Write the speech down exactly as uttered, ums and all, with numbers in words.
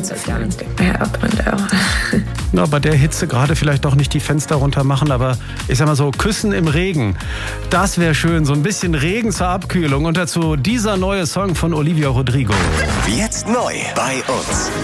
so down, stick my head out the window. Na, bei der Hitze gerade vielleicht doch nicht die Fenster runter machen, aber ich sag mal so, Küssen im Regen, das wäre schön. So ein bisschen Regen zur Abkühlung und dazu dieser neue Song von Olivia Rodrigo. Jetzt neu bei uns.